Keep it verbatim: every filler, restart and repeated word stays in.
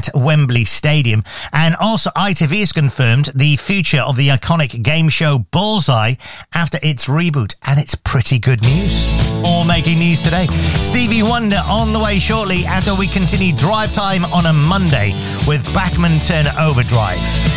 at Wembley Stadium. And also I T V has confirmed the future of the iconic game show Bullseye after its reboot, and it's pretty good news. All making news today. Stevie Wonder on the way shortly after we continue drive time on a Monday with Bachman Turner Overdrive.